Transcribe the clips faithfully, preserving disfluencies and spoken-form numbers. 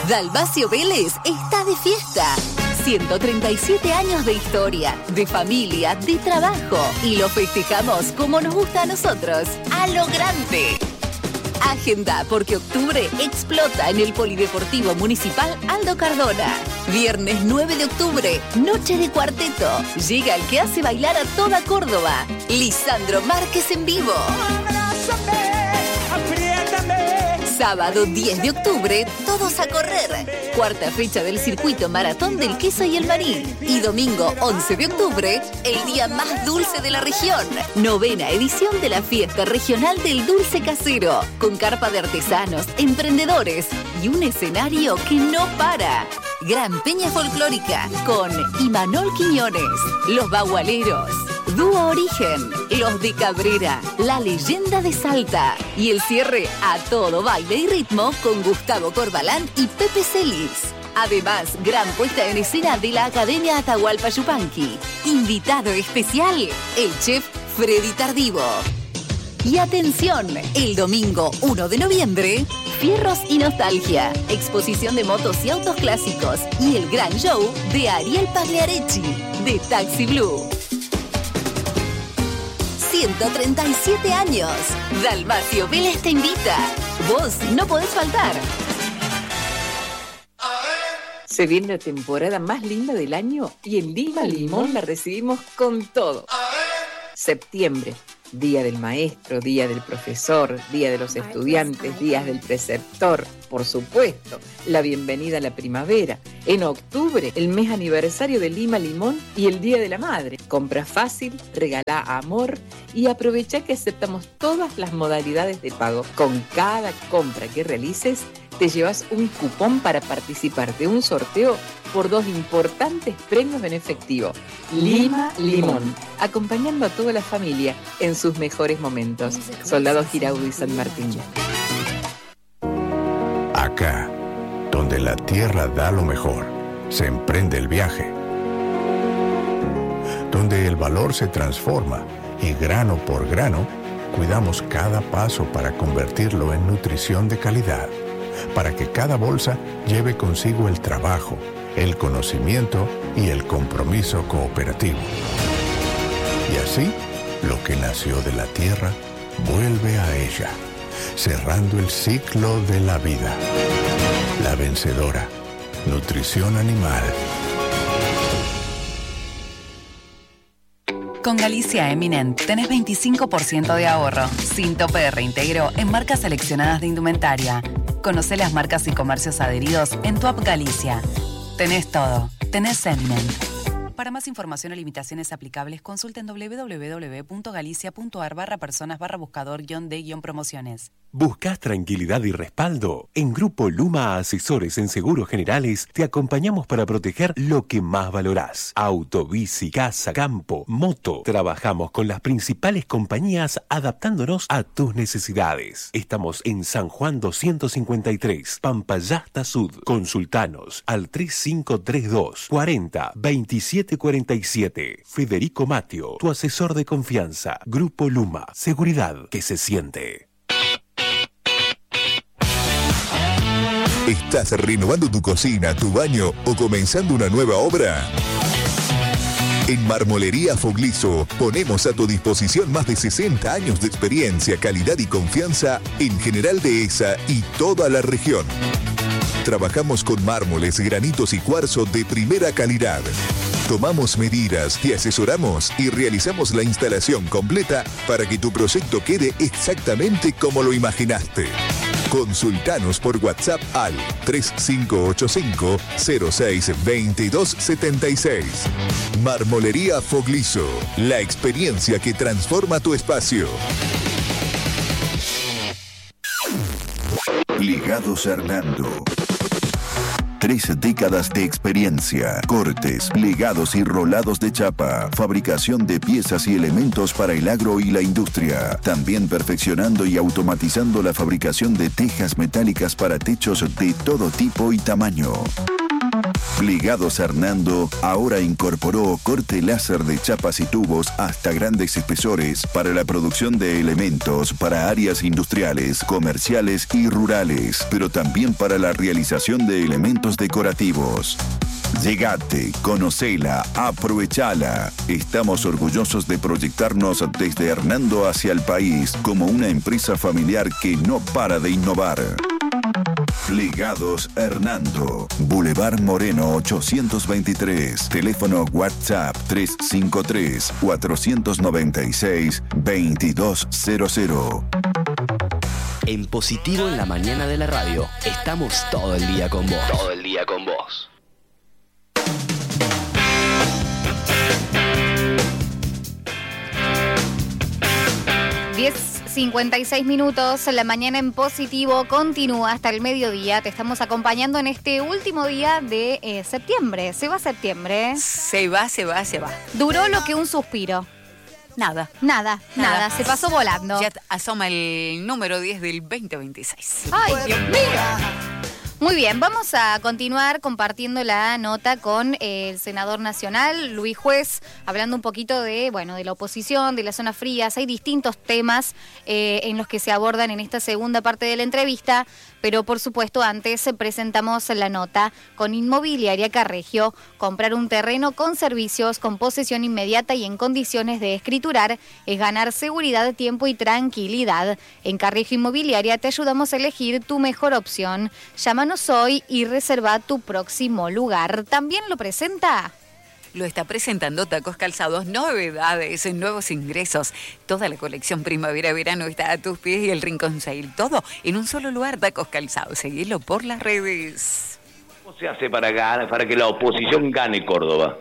Dalmacio Vélez está de fiesta. ciento treinta y siete años de historia, de familia, de trabajo. Y lo festejamos como nos gusta a nosotros, a lo grande. Agenda, porque octubre explota en el Polideportivo Municipal Aldo Cardona. Viernes nueve de octubre, noche de cuarteto. Llega el que hace bailar a toda Córdoba, Lisandro Márquez en vivo. Sábado diez de octubre, todos a correr. Cuarta fecha del circuito Maratón del Queso y el Maní. Y domingo once de octubre, el día más dulce de la región. Novena edición de la Fiesta Regional del Dulce Casero. Con carpa de artesanos, emprendedores y un escenario que no para. Gran Peña Folclórica con Imanol Quiñones, Los Bagualeros, Dúo Origen, Los de Cabrera, La Leyenda de Salta. Y el cierre a todo baile y ritmo con Gustavo Corbalán y Pepe Celis. Además, gran puesta en escena de la Academia Atahualpa Yupanqui. Invitado especial, el chef Freddy Tardivo. Y atención, el domingo uno de noviembre, Fierros y Nostalgia, exposición de motos y autos clásicos y el gran show de Ariel Pagliarecci, de Taxi Blue. ciento treinta y siete años. Dalmacio Vélez te invita. Vos no podés faltar. Se viene la temporada más linda del año y en Lima Limón la recibimos con todo. Septiembre, Día del Maestro, Día del Profesor, Día de los Estudiantes, Días del Preceptor. Por supuesto, la bienvenida a la primavera. En octubre, el mes aniversario de Lima Limón y el Día de la Madre. Compra fácil, regala amor y aprovecha que aceptamos todas las modalidades de pago. Con cada compra que realices, te llevas un cupón para participar de un sorteo por dos importantes premios en efectivo. Lima Limón, acompañando a toda la familia en sus mejores momentos. Soldado Giraudo y San Martín. Acá, donde la tierra da lo mejor, se emprende el viaje. Donde el valor se transforma y grano por grano, cuidamos cada paso para convertirlo en nutrición de calidad. Para que cada bolsa lleve consigo el trabajo, el conocimiento y el compromiso cooperativo. Y así, lo que nació de la tierra vuelve a ella, cerrando el ciclo de la vida. La Vencedora, nutrición animal. Con Galicia Eminent tenés veinticinco por ciento de ahorro, sin tope de reintegro en marcas seleccionadas de indumentaria. Conocé las marcas y comercios adheridos en tu app Galicia. Tenés todo. Tenés Eminent. Para más información o limitaciones aplicables, consulten doble u doble u doble u punto galicia punto ar barra personas barra buscador guión de guión promociones. ¿Buscas tranquilidad y respaldo? En Grupo Luma Asesores en Seguros Generales te acompañamos para proteger lo que más valorás. Auto, bici, casa, campo, moto. Trabajamos con las principales compañías adaptándonos a tus necesidades. Estamos en San Juan doscientos cincuenta y tres, Pampayasta Sud. Consultanos al tres cinco tres dos, cuarenta, veintisiete cuarenta y siete. Federico Matio, tu asesor de confianza. Grupo Luma, seguridad que se siente. ¿Estás renovando tu cocina, tu baño o comenzando una nueva obra? En Marmolería Fogliso ponemos a tu disposición más de sesenta años de experiencia, calidad y confianza en General Dehesa y toda la región. Trabajamos con mármoles, granitos y cuarzo de primera calidad. Tomamos medidas, te asesoramos y realizamos la instalación completa para que tu proyecto quede exactamente como lo imaginaste. Consultanos por WhatsApp al tres cinco ocho cinco, cero seis, dos dos siete seis. Marmolería Fogliso, la experiencia que transforma tu espacio. Ligados Hernando. Tres décadas de experiencia, cortes, legados y rolados de chapa, fabricación de piezas y elementos para el agro y la industria. También perfeccionando y automatizando la fabricación de tejas metálicas para techos de todo tipo y tamaño. Plegados Hernando ahora incorporó corte láser de chapas y tubos hasta grandes espesores para la producción de elementos para áreas industriales, comerciales y rurales, pero también para la realización de elementos decorativos. Llegate, conocela, aprovechala. Estamos orgullosos de proyectarnos desde Hernando hacia el país como una empresa familiar que no para de innovar. Plegados Hernando, Boulevard Moreno ochocientos veintitrés, teléfono WhatsApp tres cinco tres, cuatro nueve seis, dos dos cero cero. En Positivo en la mañana de la radio, estamos todo el día con vos. Todo el día con vos. diez cincuenta y seis minutos, la mañana en Positivo continúa hasta el mediodía. Te estamos acompañando en este último día de eh, septiembre. Se va septiembre. Se va, se va, se va. Duró lo que un suspiro. Nada. Nada, nada. nada. Se pasó volando. Ya asoma el número diez del veinte veintiséis. ¡Ay, Dios mío! Muy bien, vamos a continuar compartiendo la nota con el senador nacional, Luis Juez, hablando un poquito de, bueno, de la oposición, de las zonas frías. Hay distintos temas eh, en los que se abordan en esta segunda parte de la entrevista, pero por supuesto antes presentamos la nota con Inmobiliaria Carregio. Comprar un terreno con servicios, con posesión inmediata y en condiciones de escriturar es ganar seguridad, tiempo y tranquilidad. En Carregio Inmobiliaria te ayudamos a elegir tu mejor opción. Llámanos hoy y reserva tu próximo lugar. También lo presenta... Lo está presentando Tacos Calzados, novedades, nuevos ingresos. Toda la colección primavera-verano está a tus pies y el Rincón Sale. Todo en un solo lugar, Tacos Calzados. Seguilo por las redes. ¿Cómo se hace para, ganar, para que la oposición gane Córdoba?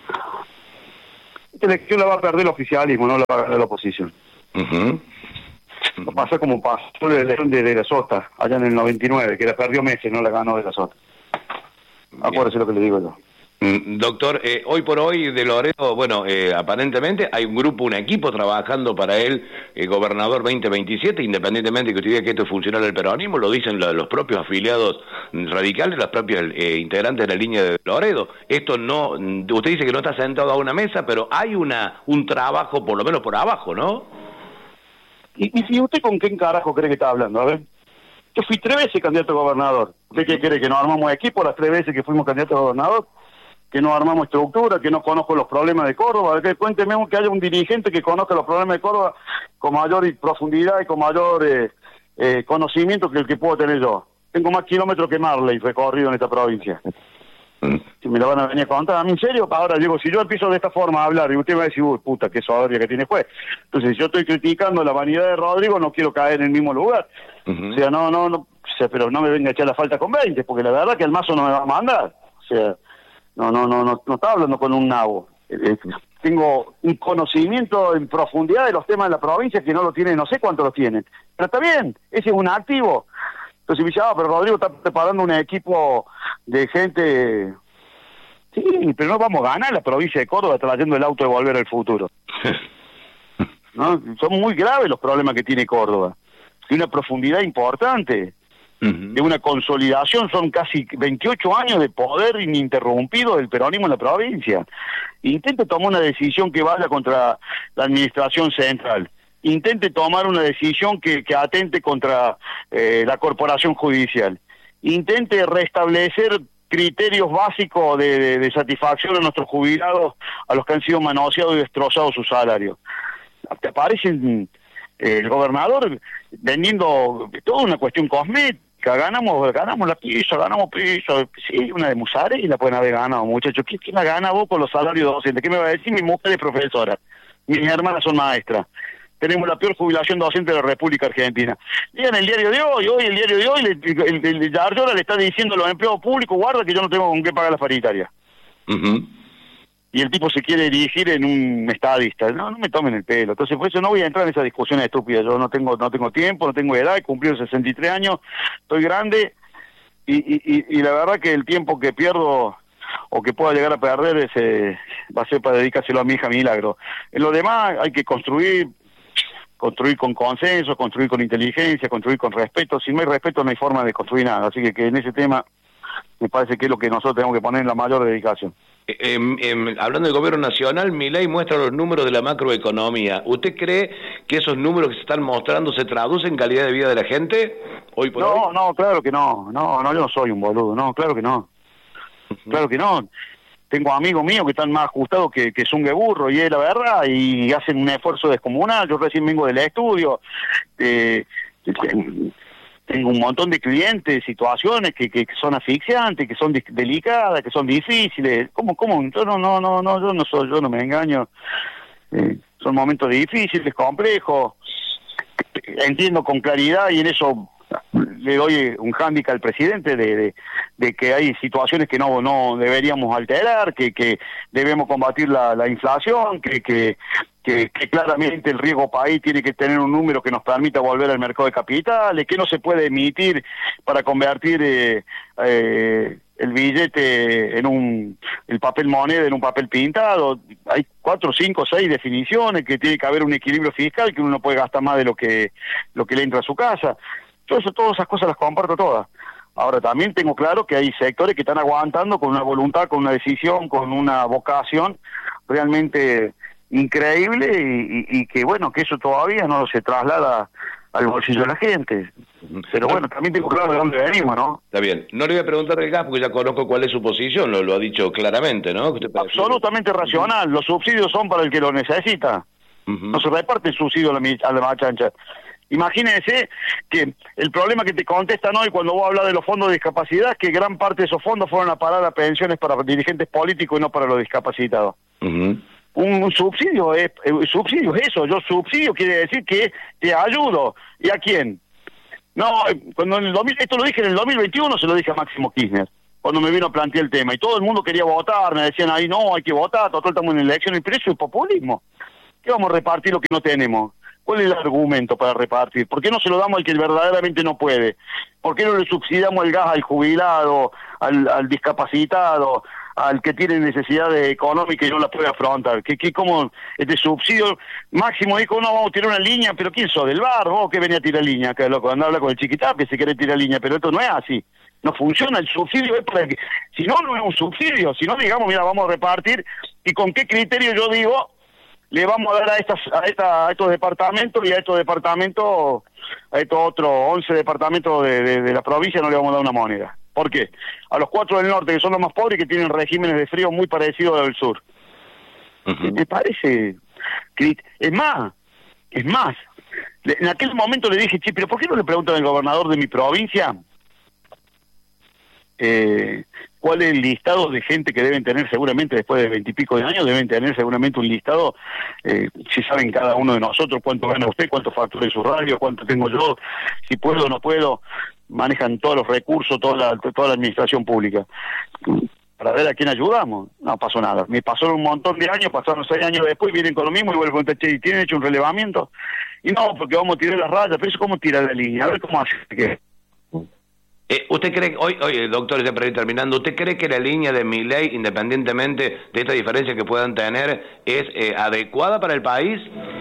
Esta elección la va a perder el oficialismo, no la va a ganar la oposición. Uh-huh. No pasa como pasó la elección de, de la Sota, allá en el noventa y nueve, que la perdió Meses, no la ganó de la Sota. Acuérdese lo que le digo yo. Doctor, eh, hoy por hoy de Loredo, bueno, eh, aparentemente hay un grupo, un equipo trabajando para él, el gobernador veinte veintisiete, independientemente que usted diga que esto es funcional del peronismo, lo dicen lo, los propios afiliados radicales, los propios eh, integrantes de la línea de Loredo. Esto no, usted dice que no está sentado a una mesa, pero hay una un trabajo, por lo menos por abajo, ¿no? ¿Y, y si usted con qué carajo cree que está hablando? A ver, yo fui tres veces candidato a gobernador. ¿Usted qué cree? ¿Que no armamos equipo las tres veces que fuimos candidatos a gobernador? ¿Que no armamos estructura? ¿Que no conozco los problemas de Córdoba? Que cuénteme que haya un dirigente que conozca los problemas de Córdoba con mayor profundidad y con mayor eh, eh, conocimiento que el que puedo tener yo. Tengo más kilómetros que Marley recorrido en esta provincia. Si me lo van a venir a contar, a mí en serio, ahora digo, si yo empiezo de esta forma a hablar y usted me va a decir, uy, puta, qué soberbia que tiene juez. Entonces, si yo estoy criticando la vanidad de Rodrigo, no quiero caer en el mismo lugar. Uh-huh. O sea, no, no, no, o sea, pero no me venga a echar la falta con veinte, porque la verdad que el mazo no me va a mandar. O sea, no, no, no, no, no estaba hablando con un nabo. Eh, tengo un conocimiento en profundidad de los temas de la provincia que no lo tiene, no sé cuánto lo tienen. Pero está bien, ese es un activo. Entonces me dice, ah, pero Rodrigo está preparando un equipo de gente... Sí, pero no vamos a ganar la provincia de Córdoba trayendo el auto de Volver al Futuro. ¿No? Son muy graves los problemas que tiene Córdoba. De una profundidad importante. Uh-huh. De una consolidación, son casi veintiocho años de poder ininterrumpido del peronismo en la provincia. Intente tomar una decisión que vaya contra la administración central. Intente tomar una decisión que, que atente contra eh, la corporación judicial. Intente restablecer criterios básicos de, de, de satisfacción a nuestros jubilados, a los que han sido manoseados y destrozados sus salarios. Te aparecen eh, el gobernador vendiendo toda una cuestión cosmética, ganamos ganamos la pizza, ganamos pizza, sí, una de Musare y la pueden haber ganado, muchachos. ¿Qué, ¿Qué la gana vos con los salarios docentes? ¿Qué me va a decir? Mi mujer es profesora, mis hermanas son maestras. Tenemos la peor jubilación docente de la República Argentina. Digan el diario de hoy, hoy el diario de hoy, el, el, el, el Arjola le está diciendo a los empleados públicos, guarda que yo no tengo con qué pagar la paritaria. Uh-huh. Y el tipo se quiere dirigir en un estadista. No, no me tomen el pelo. Entonces, por eso no voy a entrar en esas discusiones estúpidas. Yo no tengo no tengo tiempo, no tengo edad, he cumplido sesenta y tres años, estoy grande, y, y, y, y la verdad que el tiempo que pierdo o que pueda llegar a perder ese, va a ser para dedicárselo a mi hija Milagro. En lo demás hay que construir... construir con consenso, construir con inteligencia, construir con respeto. Si no hay respeto no hay forma de construir nada. Así que, que en ese tema Me parece que es lo que nosotros tenemos que poner en la mayor dedicación. Eh, eh, hablando del gobierno nacional, Milei muestra los números de la macroeconomía. ¿Usted cree que esos números que se están mostrando se traducen en calidad de vida de la gente hoy por no, hoy? No, no, claro que no. No, no, yo no soy un boludo. No, claro que no. Uh-huh. Claro que no. Tengo amigos míos que están más ajustados que, que Zungue Burro, y es la verdad, y hacen un esfuerzo descomunal. Yo recién vengo del estudio. Eh, Tengo un montón de clientes, situaciones que, que son asfixiantes, que son delicadas, que son difíciles. ¿Cómo, cómo? Yo no, no, no, no, yo no soy, yo no me engaño. Eh, son momentos difíciles, complejos. Entiendo con claridad, y en eso le doy un hándicap al presidente de, de, de que hay situaciones que no, no deberíamos alterar, que, que debemos combatir la, la inflación, que, que Que, que claramente el riesgo país tiene que tener un número que nos permita volver al mercado de capitales, que no se puede emitir para convertir eh, eh, el billete en un, el papel moneda en un papel pintado. Hay cuatro, cinco, seis definiciones, que tiene que haber un equilibrio fiscal, que uno no puede gastar más de lo que, lo que le entra a su casa. Todo eso, todas esas cosas las comparto todas. Ahora también tengo claro que hay sectores que están aguantando con una voluntad, con una decisión, con una vocación realmente increíble, y, y, y que bueno, que eso todavía no se traslada al bolsillo de la gente. Pero bueno, también tengo claro de dónde venimos, ¿no? Está bien. No le voy a preguntar del gas porque ya conozco cuál es su posición, lo, lo ha dicho claramente, ¿no? Absolutamente racional. Los subsidios son para el que lo necesita. Uh-huh. No se reparte el subsidio a la, a la machancha. Imagínense que el problema que te contestan hoy cuando vos hablas de los fondos de discapacidad es que gran parte de esos fondos fueron a parar a pensiones para dirigentes políticos y no para los discapacitados. Uh-huh. Un, un subsidio es un subsidio es eso. Yo subsidio quiere decir que te ayudo. ¿Y a quién? No, cuando en el dos mil, esto lo dije en el dos mil veintiuno, se lo dije a Máximo Kirchner, cuando me vino a plantear el tema, y todo el mundo quería votar, me decían ahí, no, hay que votar, total estamos en elecciones, pero eso es populismo. ¿Qué vamos a repartir lo que no tenemos? ¿Cuál es el argumento para repartir? ¿Por qué no se lo damos al que verdaderamente no puede? ¿Por qué no le subsidiamos el gas al jubilado, al, al discapacitado, al que tiene necesidades económicas y no la puede afrontar? ¿Qué, qué, cómo, este subsidio? Máximo dijo, no, vamos a tirar una línea, pero ¿quién sos? ¿Del bar? ¿Vos que venía a tirar línea? Que loco, anda a hablar con el Chiquitapia si querés tirar línea, pero esto no es así. No funciona, el subsidio es para que... Si no, no es un subsidio, si no, digamos, mira, vamos a repartir, y con qué criterio yo digo, le vamos a dar a estas a, esta, a estos departamentos, y a estos departamentos, a estos otros once departamentos de, de, de la provincia no le vamos a dar una moneda. ¿Por qué? A los cuatro del norte, que son los más pobres, que tienen regímenes de frío muy parecidos al del sur. Uh-huh. Me parece... que es más, es más. En aquel momento le dije, che, pero ¿por qué no le preguntan al gobernador de mi provincia eh, cuál es el listado de gente que deben tener seguramente después de veintipico de años? Deben tener seguramente un listado, eh, si saben cada uno de nosotros cuánto gana usted, cuánto factura en su radio, cuánto tengo yo, si puedo o no puedo. Manejan todos los recursos, toda la, toda la administración pública, para ver a quién ayudamos. No pasó nada. Me pasaron un montón de años, pasaron seis años después, vienen con lo mismo y vuelven a preguntar, che, ¿tienen hecho un relevamiento? Y no, porque vamos a tirar las rayas, pero eso ¿cómo tirar la línea? A ver cómo hace. ¿Qué? Eh, ¿Usted cree, hoy, hoy doctor, ya para ir terminando, ¿usted cree que la línea de Milei, independientemente de esta diferencia que puedan tener, es eh, adecuada para el país?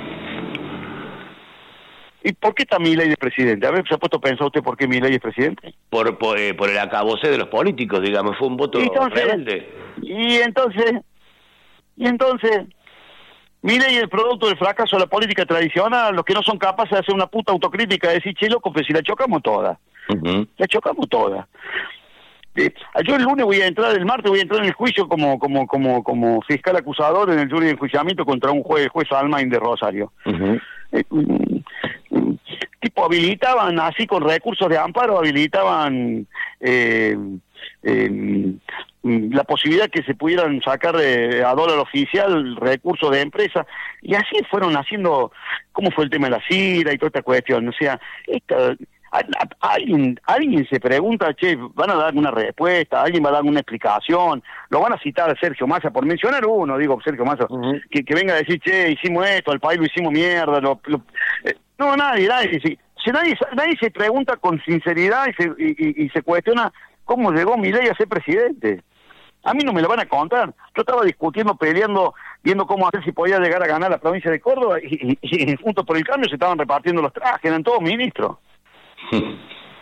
¿Y por qué está Milei de presidente? A ver, ¿se ha puesto a pensar usted por qué Milei es presidente? Por, por, eh, por el acabose de los políticos, digamos, fue un voto ¿Y entonces, rebelde. Y entonces, y entonces, Milei es el producto del fracaso de la política tradicional, los que no son capaces de hacer una puta autocrítica, de decir, che, loco, pues si la chocamos toda. Uh-huh. La chocamos toda. Eh, yo el lunes voy a entrar, el martes voy a entrar en el juicio como como como como fiscal acusador en el jury de enjuiciamiento contra un juez, juez Almain de Rosario. Uh-huh. Eh, tipo habilitaban así con recursos de amparo, habilitaban eh, eh, la posibilidad que se pudieran sacar eh, a dólar oficial recursos de empresa, y así fueron haciendo, cómo fue el tema de la CIRA y toda esta cuestión. O sea, esta, alguien, alguien se pregunta, che, van a dar una respuesta, alguien va a dar una explicación, lo van a citar a Sergio Massa, por mencionar uno, digo, Sergio Massa, uh-huh. que, que venga a decir, che, hicimos esto, al país lo hicimos mierda, lo, lo, eh, no, nadie, nadie, si, si nadie, nadie se pregunta con sinceridad y se, y, y, y se cuestiona cómo llegó Milei a ser presidente. A mí no me lo van a contar. Yo estaba discutiendo, peleando, viendo cómo hacer si podía llegar a ganar la provincia de Córdoba, y, y, y Juntos por el Cambio se estaban repartiendo los trajes, eran todos ministros. Sí,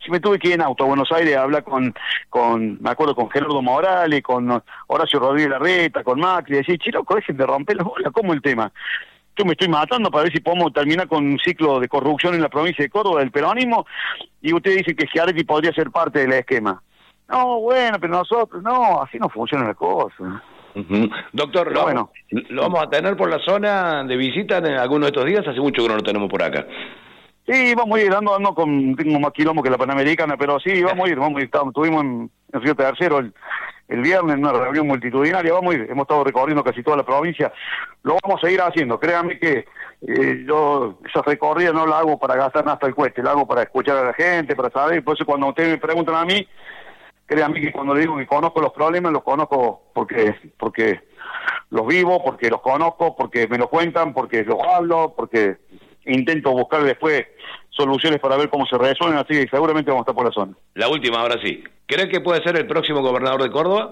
si me tuve que ir en auto a Buenos Aires a hablar con, con me acuerdo, con Gerardo Morales, con Horacio Rodríguez Larreta, con Macri, y decir, che, loco, dejen de romper las bolas, ¿cómo el tema? Yo me estoy matando para ver si podemos terminar con un ciclo de corrupción en la provincia de Córdoba del peronismo, y ustedes dicen que Schiaretti podría ser parte del esquema. No, bueno, pero nosotros, no, así no funcionan las cosas. Uh-huh. Doctor, lo, bueno. ¿lo vamos a tener por la zona de visita en alguno de estos días? Hace mucho que no lo tenemos por acá. Sí, vamos a ir dando, dando con, tengo más quilombo que la Panamericana, pero sí, vamos a ir, vamos a ir, estamos, estuvimos en, en Río Tercero el, el viernes en una reunión multitudinaria, vamos a ir, hemos estado recorriendo casi toda la provincia, lo vamos a seguir haciendo, créanme que eh, yo esa recorrida no la hago para gastar hasta el cueste, la hago para escuchar a la gente, para saber, por eso cuando ustedes me preguntan a mí, créanme que cuando le digo que conozco los problemas, los conozco porque, porque los vivo, porque los conozco, porque me los cuentan, porque los hablo, porque intento buscar después soluciones para ver cómo se resuelven, así que seguramente vamos a estar por la zona. La última, ahora sí. ¿Cree que puede ser el próximo gobernador de Córdoba?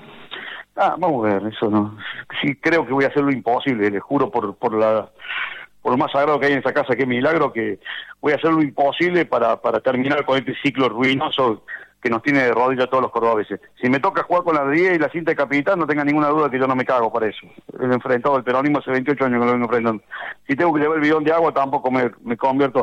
Ah, vamos a ver, eso no. Sí, creo que voy a hacer lo imposible, les juro por por la por lo más sagrado que hay en esa casa, que es Milagro, que voy a hacer lo imposible para para terminar con este ciclo ruinoso que nos tiene de rodillas a todos los cordobeses. Si me toca jugar con la diez y la cinta de capitán, no tenga ninguna duda que yo no me cago para eso. He enfrentado el peronismo hace veintiocho años que lo vengo enfrentando. Si tengo que llevar el bidón de agua, tampoco me, me convierto.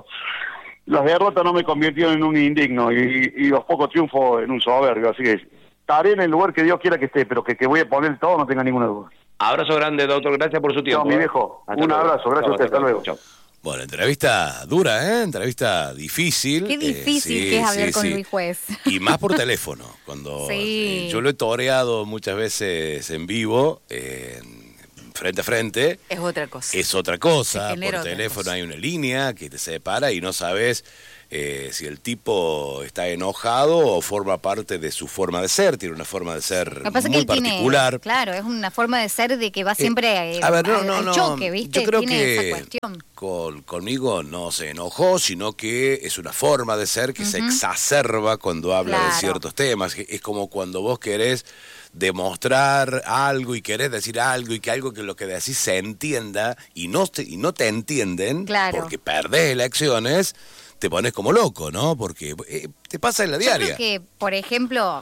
Las derrotas no me convirtieron en un indigno y, y los pocos triunfos en un soberbio. Así que estaré en el lugar que Dios quiera que esté, pero que, que voy a poner todo, no tenga ninguna duda. Abrazo grande, doctor. Gracias por su tiempo. No, mi viejo. Hasta un luego. Abrazo. Gracias Chau, a usted. Hasta luego. Chao. Bueno, entrevista dura, ¿eh? Entrevista difícil. Qué difícil eh, sí, que es hablar sí, con sí. Luis Juez. Y más por teléfono. Cuando sí. eh, yo lo he toreado muchas veces en vivo, eh, frente a frente. Es otra cosa. Es otra cosa. Por otra teléfono cosa. Hay una línea que te separa y no sabes eh, si el tipo está enojado o forma parte de su forma de ser. Tiene una forma de ser Lo que pasa muy es que él particular. Tiene, claro, es una forma de ser de que va siempre Eh, a, a ver, no, al, no, al no. choque, ¿viste? Yo creo tiene que esa cuestión. Con, conmigo no se enojó, sino que es una forma de ser que uh-huh. se exacerba cuando habla claro. de ciertos temas. Es como cuando vos querés demostrar algo y querés decir algo y que algo que lo que decís se entienda y no te, y no te entienden claro. porque perdés elecciones, te pones como loco, ¿no? Porque eh, te pasa en la diaria. Yo creo que, por ejemplo,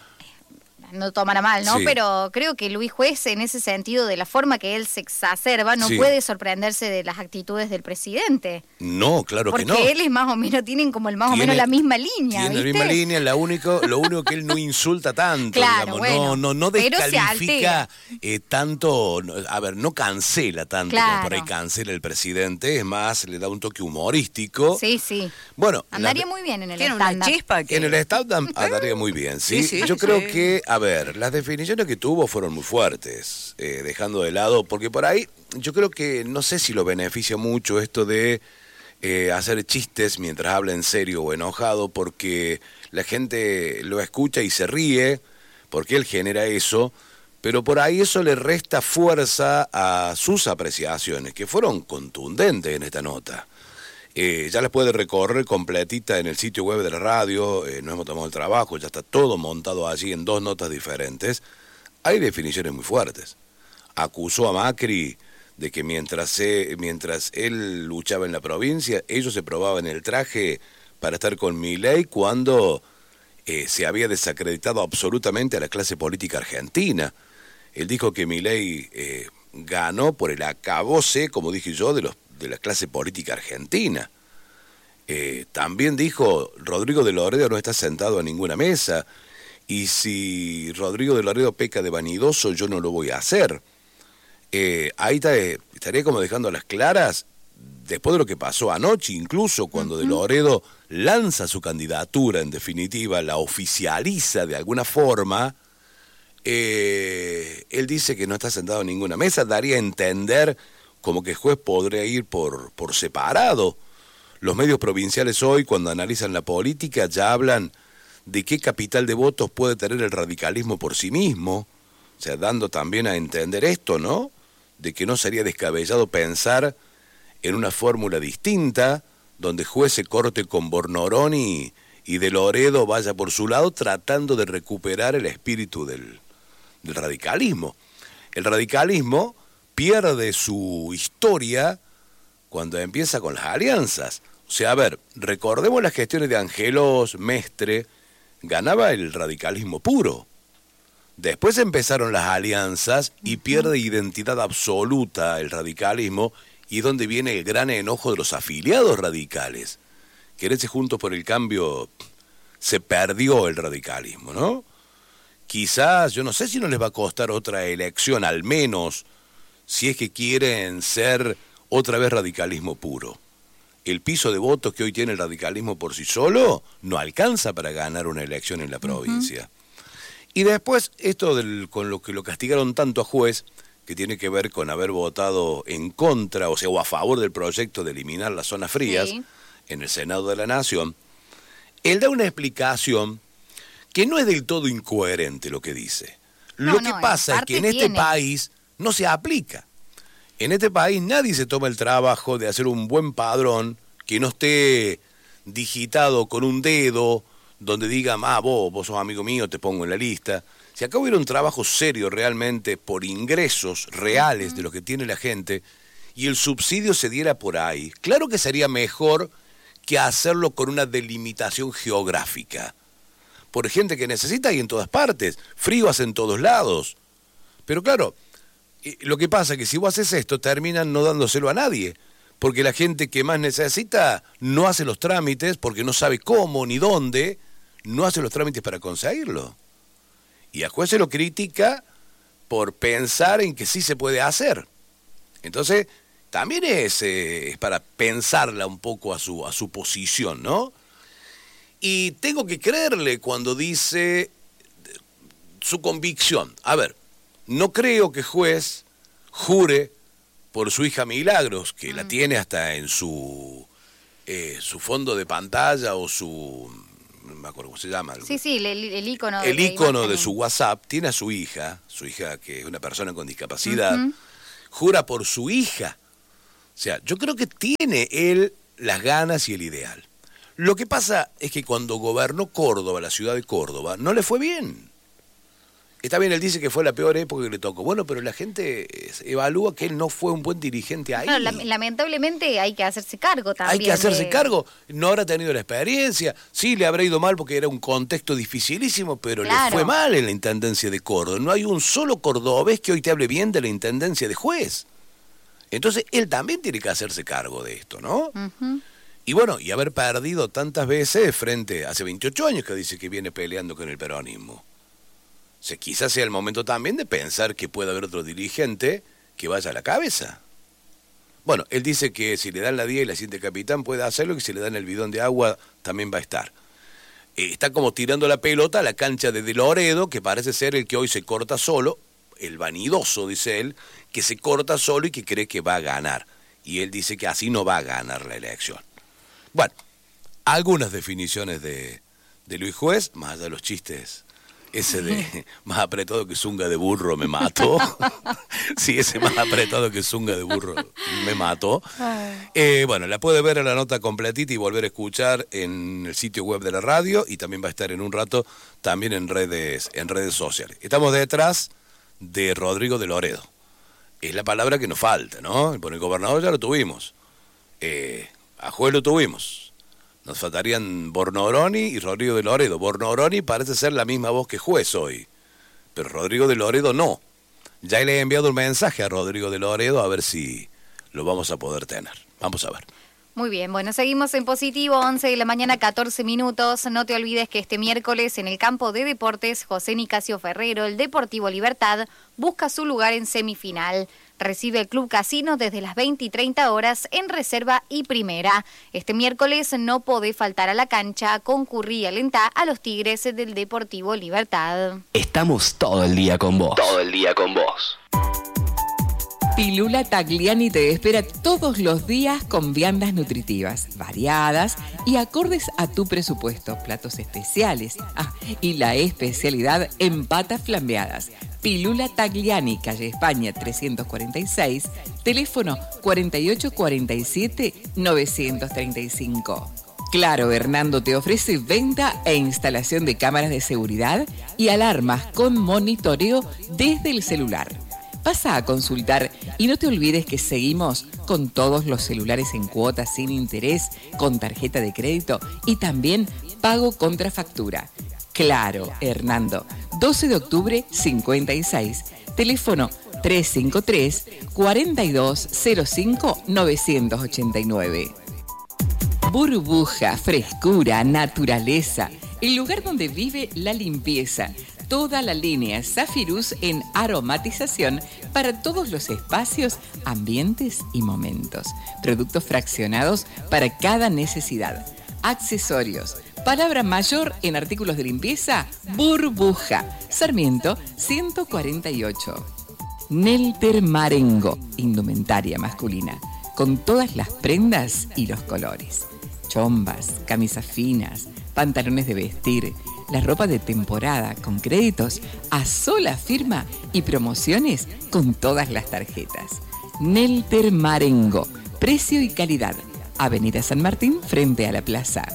no tomará mal, ¿no? Sí. Pero creo que Luis Juez, en ese sentido, de la forma que él se exacerba, no Sí. puede sorprenderse de las actitudes del presidente. No, claro Porque que no. Porque él es más o menos, tienen como el más Tiene- o menos la misma línea, Tiene ¿viste? la misma línea, la único, lo único que él no insulta tanto, Claro, digamos, bueno, no, no, no pero se descalifica eh, tanto, no, a ver, no cancela tanto Claro. como por ahí cancela el presidente, es más, le da un toque humorístico. Sí, sí. Bueno, Andaría la- muy bien en el Tiene una stand-up. chispa que... en el stand-up andaría muy bien, ¿sí? Sí, sí, Yo creo sí. que, a ver, las definiciones que tuvo fueron muy fuertes, eh, dejando de lado, porque por ahí, yo creo que, no sé si lo beneficia mucho esto de eh, hacer chistes mientras habla en serio o enojado, porque la gente lo escucha y se ríe, porque él genera eso, pero por ahí eso le resta fuerza a sus apreciaciones, que fueron contundentes en esta nota. Eh, ya les puede recorrer completita en el sitio web de la radio, eh, no hemos tomado el trabajo, ya está todo montado allí en dos notas diferentes. Hay definiciones muy fuertes. Acusó a Macri de que mientras, se, mientras él luchaba en la provincia, ellos se probaban el traje para estar con Milei cuando eh, se había desacreditado absolutamente a la clase política argentina. Él dijo que Milei eh, ganó por el acabose, como dije yo, de los de la clase política argentina. Eh, también dijo, Rodrigo de Loredo no está sentado a ninguna mesa, y si Rodrigo de Loredo peca de vanidoso, yo no lo voy a hacer. Eh, ahí está, eh, estaría como dejando a las claras, después de lo que pasó anoche, incluso cuando uh-huh. de Loredo lanza su candidatura, en definitiva, la oficializa de alguna forma, eh, él dice que no está sentado a ninguna mesa, daría a entender como que el juez podría ir por, por separado. Los medios provinciales hoy, cuando analizan la política, ya hablan de qué capital de votos puede tener el radicalismo por sí mismo, o sea, dando también a entender esto, ¿no? De que no sería descabellado pensar en una fórmula distinta, donde juez se corte con Bornoroni y de Loredo vaya por su lado, tratando de recuperar el espíritu del, del radicalismo. El radicalismo pierde su historia cuando empieza con las alianzas. O sea, a ver, recordemos las gestiones de Angelos, Mestre, ganaba el radicalismo puro. Después empezaron las alianzas y pierde identidad absoluta el radicalismo, y es donde viene el gran enojo de los afiliados radicales. Quererse Juntos por el Cambio, se perdió el radicalismo, ¿no? Quizás, yo no sé si no les va a costar otra elección, al menos si es que quieren ser otra vez radicalismo puro. El piso de votos que hoy tiene el radicalismo por sí solo no alcanza para ganar una elección en la provincia. Uh-huh. Y después, esto del, con lo que lo castigaron tanto a Juez, que tiene que ver con haber votado en contra, o sea, o a favor del proyecto de eliminar las zonas frías, sí, en el Senado de la Nación, él da una explicación que no es del todo incoherente lo que dice. No, lo que no, pasa es que en este tiene. país no se aplica. En este país nadie se toma el trabajo de hacer un buen padrón que no esté digitado con un dedo, donde diga, ah, vos, vos sos amigo mío, te pongo en la lista. Si acá hubiera un trabajo serio realmente por ingresos reales uh-huh. de lo que tiene la gente, y el subsidio se diera por ahí, claro que sería mejor que hacerlo con una delimitación geográfica. Por gente que necesita hay en todas partes, frío hace en todos lados. Pero claro, lo que pasa es que si vos haces esto, terminan no dándoselo a nadie, porque la gente que más necesita no hace los trámites, porque no sabe cómo ni dónde, no hace los trámites para conseguirlo. Y a Juez se lo critica por pensar en que sí se puede hacer. Entonces, también es, eh, es para pensarla un poco a su, a su posición, ¿no? Y tengo que creerle cuando dice su convicción. A ver, no creo que Juez jure por su hija Milagros, que mm. la tiene hasta en su, eh, su fondo de pantalla o su... no me acuerdo cómo se llama. Sí, sí, el, el icono. El de icono de su WhatsApp, tiene a su hija, su hija que es una persona con discapacidad, uh-huh. jura por su hija. O sea, yo creo que tiene él las ganas y el ideal. Lo que pasa es que cuando gobernó Córdoba, la ciudad de Córdoba, no le fue bien. Está bien, él dice que fue la peor época que le tocó. Bueno, pero la gente evalúa que él no fue un buen dirigente ahí. Claro, lamentablemente hay que hacerse cargo también. Hay que hacerse de... cargo. No habrá tenido la experiencia. Sí, le habrá ido mal porque era un contexto dificilísimo, pero claro. le fue mal en la Intendencia de Córdoba. No hay un solo cordobés que hoy te hable bien de la Intendencia de Juez. Entonces, él también tiene que hacerse cargo de esto, ¿no? Uh-huh. Y bueno, y haber perdido tantas veces frente, hace veintiocho años que dice que viene peleando con el peronismo. O sea, quizás sea el momento también de pensar que puede haber otro dirigente que vaya a la cabeza. Bueno, él dice que si le dan la diez y la siente capitán puede hacerlo, y si le dan el bidón de agua también va a estar. Eh, está como tirando la pelota a la cancha de De Loredo, que parece ser el que hoy se corta solo, el vanidoso, dice él, que se corta solo y que cree que va a ganar. Y él dice que así no va a ganar la elección. Bueno, algunas definiciones de, de Luis Juez, más allá de los chistes. Ese de más apretado que zunga de burro me mató. Sí, ese más apretado que zunga de burro me mató. Eh, bueno, la puede ver en la nota completita y volver a escuchar en el sitio web de la radio, y también va a estar en un rato también en redes, en redes sociales. Estamos detrás de Rodrigo de Loredo. Es la palabra que nos falta, ¿no? Por el gobernador ya lo tuvimos. Eh, a Juez lo tuvimos. Nos faltarían Bornoroni y Rodrigo de Loredo. Bornoroni parece ser la misma voz que Juez hoy, pero Rodrigo de Loredo no. Ya le he enviado un mensaje a Rodrigo de Loredo a ver si lo vamos a poder tener. Vamos a ver. Muy bien, bueno, seguimos en positivo, once de la mañana, catorce minutos. No te olvides que este miércoles en el campo de deportes, José Nicasio Ferrero, el Deportivo Libertad, busca su lugar en semifinal. Recibe el Club Casino desde las veinte y treinta horas en reserva y primera. Este miércoles no podés faltar a la cancha, concurrí y alentá a los Tigres del Deportivo Libertad. Estamos todo el día con vos. Todo el día con vos. Pilula Tagliani te espera todos los días con viandas nutritivas, variadas y acordes a tu presupuesto. Platos especiales. Ah, y la especialidad en patas flambeadas. Pilula Tagliani, calle España trescientos cuarenta y seis, teléfono cuarenta y ocho cuarenta y siete novecientos treinta y cinco. Claro, Hernando te ofrece venta e instalación de cámaras de seguridad y alarmas con monitoreo desde el celular. Pasa a consultar y no te olvides que seguimos con todos los celulares en cuotas sin interés, con tarjeta de crédito y también pago contra factura. Claro, Hernando, doce de octubre cincuenta y seis, teléfono tres cinco tres, cuatro dos cero cinco, nueve ocho nueve. Burbuja, frescura, naturaleza, el lugar donde vive la limpieza. Toda la línea Zafirus en aromatización para todos los espacios, ambientes y momentos. Productos fraccionados para cada necesidad. Accesorios. Palabra mayor en artículos de limpieza, Burbuja. Sarmiento ciento cuarenta y ocho. Nelter Marengo, indumentaria masculina, con todas las prendas y los colores. Chombas, camisas finas, pantalones de vestir, la ropa de temporada con créditos a sola firma y promociones con todas las tarjetas. Nelter Marengo, precio y calidad. Avenida San Martín frente a la plaza.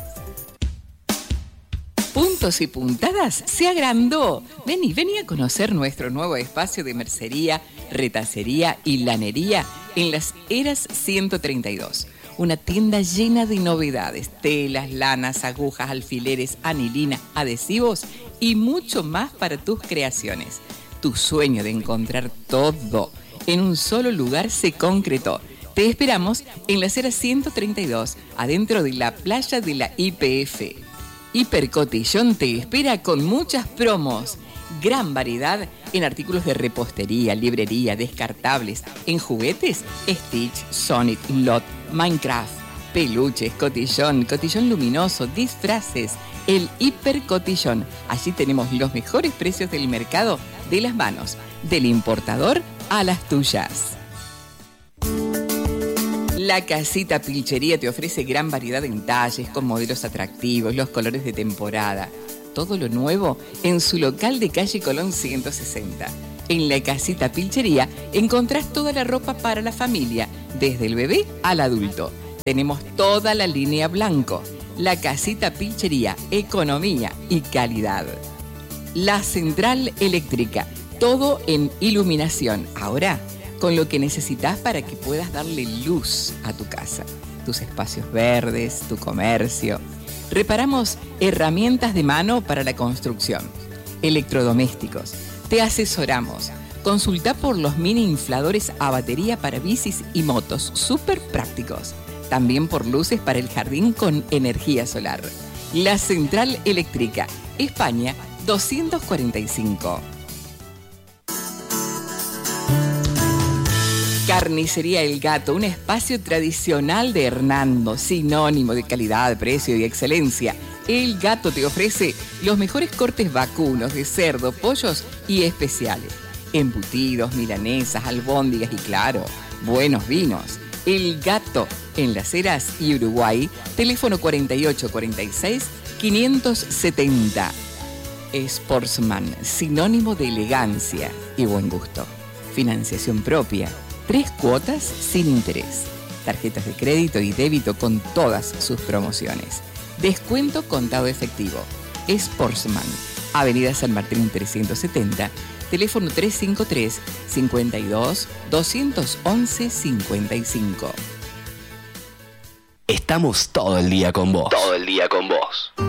Puntos y Puntadas se agrandó. Vení, vení a conocer nuestro nuevo espacio de mercería, retacería y lanería en las Heras ciento treinta y dos. Una tienda llena de novedades, telas, lanas, agujas, alfileres, anilina, adhesivos y mucho más para tus creaciones. Tu sueño de encontrar todo en un solo lugar se concretó. Te esperamos en las Heras ciento treinta y dos, adentro de la playa de la I P F. Hipercotillón te espera con muchas promos. Gran variedad en artículos de repostería, librería, descartables, en juguetes, Stitch, Sonic, Lot, Minecraft, peluches, cotillón, cotillón luminoso, disfraces, el Hipercotillón. Allí tenemos los mejores precios del mercado de las manos, del importador a las tuyas. La Casita Pilchería te ofrece gran variedad de talles con modelos atractivos, los colores de temporada. Todo lo nuevo en su local de calle Colón ciento sesenta. En La Casita Pilchería encontrás toda la ropa para la familia, desde el bebé al adulto. Tenemos toda la línea blanco. La Casita Pilchería, economía y calidad. La Central Eléctrica, todo en iluminación. Ahora, con lo que necesitas para que puedas darle luz a tu casa, tus espacios verdes, tu comercio. Reparamos herramientas de mano para la construcción, electrodomésticos. Te asesoramos. Consulta por los mini infladores a batería para bicis y motos, súper prácticos. También por luces para el jardín con energía solar. La Central Eléctrica, España doscientos cuarenta y cinco. Carnicería El Gato, un espacio tradicional de Hernando, sinónimo de calidad, precio y excelencia. El Gato te ofrece los mejores cortes vacunos de cerdo, pollos y especiales. Embutidos, milanesas, albóndigas y claro, buenos vinos. El Gato, en Las Heras y Uruguay, teléfono cuarenta y ocho cuarenta y seis, quinientos setenta. Sportsman, sinónimo de elegancia y buen gusto. Financiación propia. Tres cuotas sin interés. Tarjetas de crédito y débito con todas sus promociones. Descuento contado efectivo. Sportsman. Avenida San Martín trescientos setenta. Teléfono tres cinco tres, cincuenta y dos, doscientos once, cincuenta y cinco. Estamos todo el día con vos. Todo el día con vos.